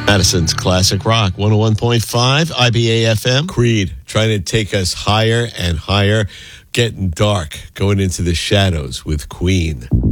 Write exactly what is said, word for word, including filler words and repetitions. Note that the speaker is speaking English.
Madison's Classic Rock, one oh one point five, I B A F M. Creed, trying to take us higher and higher, getting dark, going into the shadows with Queen.